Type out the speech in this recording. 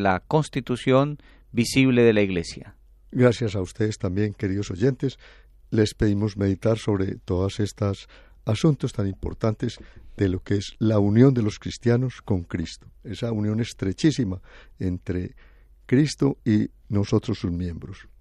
la constitución visible de la Iglesia. Gracias a ustedes también, queridos oyentes. Les pedimos meditar sobre todos estos asuntos tan importantes de lo que es la unión de los cristianos con Cristo, esa unión estrechísima entre Cristo y nosotros sus miembros.